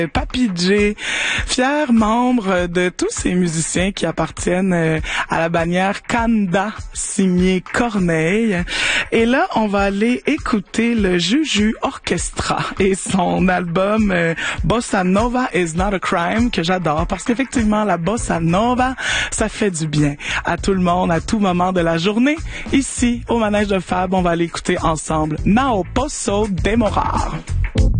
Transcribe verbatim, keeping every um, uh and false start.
Papy J, fier membre de tous ces musiciens qui appartiennent à la bannière Kanda, signé Corneille. Et là, on va aller écouter le Juju Orchestra et son album euh, Bossa Nova is not a crime, que j'adore parce qu'effectivement, la Bossa Nova, ça fait du bien à tout le monde, à tout moment de la journée. Ici, au Manège de Fab, on va aller écouter ensemble Nao Posso Demorar.